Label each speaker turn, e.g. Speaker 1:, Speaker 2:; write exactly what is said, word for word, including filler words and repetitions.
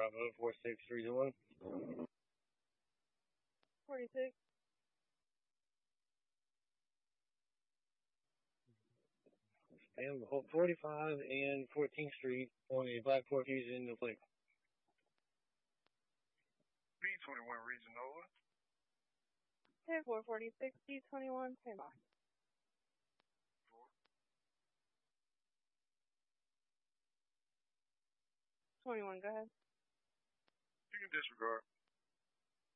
Speaker 1: Bravo, four six three two one.
Speaker 2: forty-six.
Speaker 1: And forty-five and fourteenth Street on a Black Port Fusion to Flick.
Speaker 3: B twenty-one Region over.
Speaker 2: ten four forty-six, B twenty-one, stand by. twenty-one, go ahead.
Speaker 3: You can disregard.